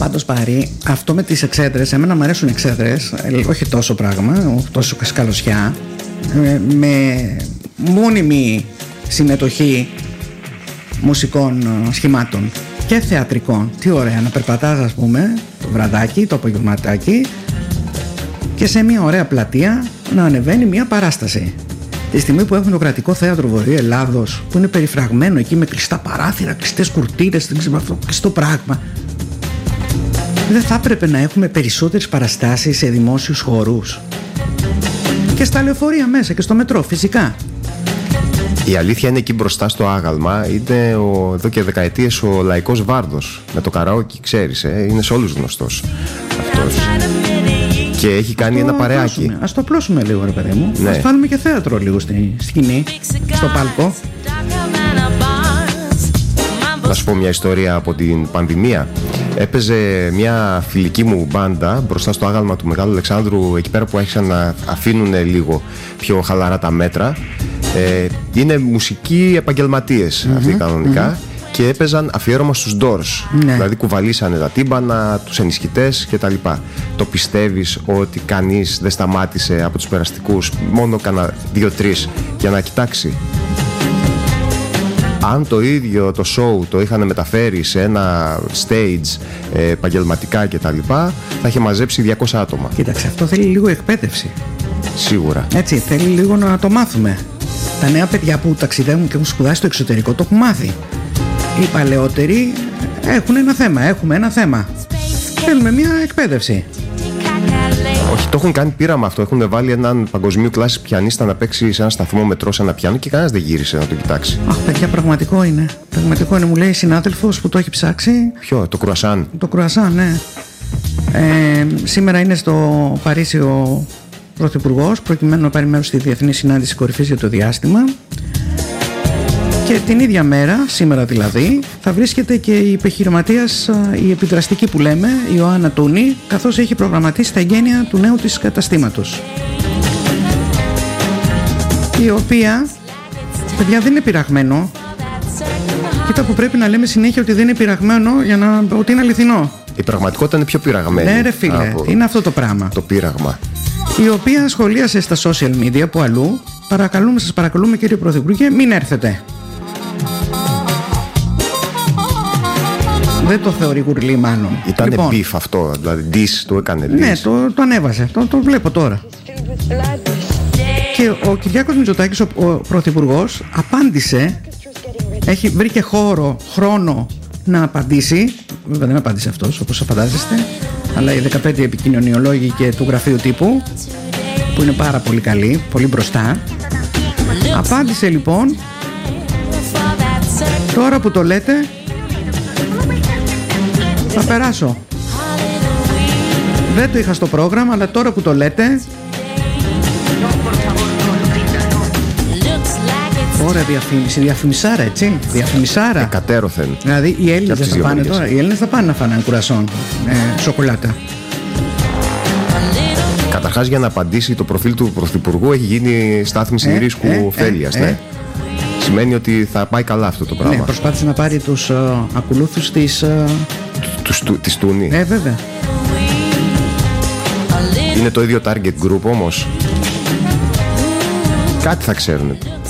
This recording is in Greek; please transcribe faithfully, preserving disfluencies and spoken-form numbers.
Πάντως Πάρη, αυτό με τις εξέδρες, εμένα μου αρέσουν εξέδρες, όχι τόσο πράγμα, τόσο σκαλωσιά, με μόνιμη συμμετοχή μουσικών σχημάτων και θεατρικών. Τι ωραία να περπατάς, ας πούμε, το βραδάκι, το απογευματάκι, και σε μια ωραία πλατεία να ανεβαίνει μια παράσταση. Τη στιγμή που έχουμε το Κρατικό Θέατρο Βορείου Ελλάδος, που είναι περιφραγμένο εκεί με κλειστά παράθυρα, κλειστές κουρτίνες, δεν ξέρω αυτό, κλειστό πράγμα. Δεν θα έπρεπε να έχουμε περισσότερες παραστάσεις σε δημόσιους χώρους? Και στα λεωφορεία μέσα και στο μετρό, φυσικά. Η αλήθεια είναι εκεί μπροστά στο άγαλμα, είναι ο, εδώ και δεκαετίες ο Λαϊκός Βάρδος με το καραόκι, ξέρεις, ε, είναι σε όλους γνωστός αυτός. Και έχει κάνει ένα παρεάκι. Ας το απλώσουμε λίγο, ρε παιδί μου. Ναι. Ας βάλουμε και θέατρο λίγο στη σκηνή, στο πάλκο. Να σου πω μια ιστορία από την πανδημία. Έπαιζε μια φιλική μου μπάντα μπροστά στο άγαλμα του Μεγάλου Αλεξάνδρου, εκεί πέρα που άρχισαν να αφήνουν λίγο πιο χαλαρά τα μέτρα. Ε, είναι μουσικοί επαγγελματίες mm-hmm, αυτοί κανονικά. Mm-hmm. Και έπαιζαν αφιέρωμα στους Doors. Ναι. Δηλαδή κουβαλήσανε τα τύμπανα, τους ενισχυτές κτλ. Το πιστεύεις ότι κανείς δεν σταμάτησε από τους περαστικούς, μόνο κάνα δύο-τρεις, για να κοιτάξει? Αν το ίδιο το show το είχαν μεταφέρει σε ένα stage ε, επαγγελματικά κτλ, θα είχε μαζέψει διακόσια άτομα. Κοίταξε, αυτό θέλει λίγο εκπαίδευση. Σίγουρα. Έτσι, θέλει λίγο να το μάθουμε. Τα νέα παιδιά που ταξιδεύουν και έχουν σπουδάσει στο εξωτερικό το έχουν μάθει. Οι παλαιότεροι έχουν ένα θέμα, έχουμε ένα θέμα. Θέλουμε μια εκπαίδευση. Όχι, το έχουν κάνει πείραμα αυτό. Έχουν βάλει έναν παγκοσμίου κλάσης πιανίστα να παίξει σε ένα σταθμό μετρό, σε ένα πιάνο, και κανένας δεν γύρισε να το κοιτάξει. Αχ, παιδιά, πραγματικό είναι. Πραγματικό είναι, μου λέει συνάδελφος που το έχει ψάξει. Ποιο, το κρουασάν? Το κρουασάν, ναι. Ε, σήμερα είναι στο Παρίσι ο Πρωθυπουργός, προκειμένου να πάρει μέρος στη Διεθνή Συνάντηση Κορυφής για το Διάστημα. Και την ίδια μέρα, σήμερα δηλαδή, θα βρίσκεται και η επιχειρηματίας, η επιδραστική που λέμε, η Ιωάννα Τούνη, καθώς έχει προγραμματίσει τα εγγένεια του νέου της καταστήματος. Η οποία, παιδιά, δεν είναι πειραγμένο. Κοίτα που πρέπει να λέμε συνέχεια ότι δεν είναι πειραγμένο για να, ότι είναι αληθινό. Η πραγματικότητα είναι πιο πειραγμένη. Ναι ρε φίλε, είναι αυτό το πράγμα. Το πείραγμα. Η οποία σχολίασε στα social media που αλλού, παρακαλούμε, σας παρακαλούμε κύριε Πρωθυπουργέ, μην έρθετε. Δεν το θεωρεί γουρλί μάλλον. Ήταν λοιπόν, beef αυτό, δηλαδή diss, το έκανε diss. Ναι, το, το ανέβασε, το, το βλέπω τώρα. Και ο Κυριάκος Μητσοτάκης, ο, ο Πρωθυπουργός, απάντησε, έχει, βρήκε χώρο, χρόνο να απαντήσει. Βέβαια δεν απάντησε αυτός, όπως φαντάζεστε, αλλά οι δεκαπέντε επικοινωνιολόγοι και του γραφείου τύπου, που είναι πάρα πολύ καλοί, πολύ μπροστά. Απάντησε λοιπόν, τώρα που το λέτε, θα περάσω. Δεν το είχα στο πρόγραμμα, αλλά τώρα που το λέτε. Ωραία διαφήμιση, διαφημισάρα, έτσι. Διαφημισάρα. Εκατέρωθεν. Δηλαδή οι Έλληνες θα πάνε τώρα. Οι Έλληνες θα πάνε να φάνε ένα κουρασόν ε, σοκολάτα. Καταρχάς, για να απαντήσει το προφίλ του Πρωθυπουργού έχει γίνει στάθμιση ε, ρίσκου ε, ωφέλειας. Ε, ναι. ε. Σημαίνει ότι θα πάει καλά αυτό το πράγμα. Ναι, προσπάθησε να πάρει τους uh, ακολούθους της uh... τους, του, της Τούνη. Ε, βέβαια. Είναι το ίδιο target group όμως. Κάτι θα ξέρουν.